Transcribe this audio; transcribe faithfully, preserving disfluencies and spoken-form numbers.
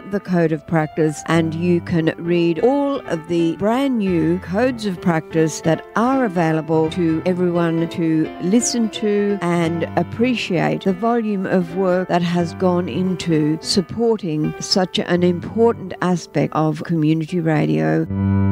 the Code of Practice, and you can read all of the brand new codes of practice that are available to everyone to listen to and appreciate the volume of work that has gone into supporting such an important aspect of community radio.